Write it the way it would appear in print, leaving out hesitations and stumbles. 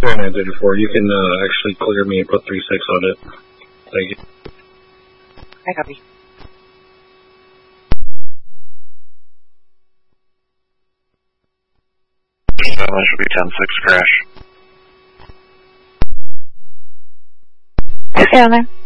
934, you can actually clear me and put 36 on it. Thank you. I copy. That should be 10-6 crash. Okay, on there.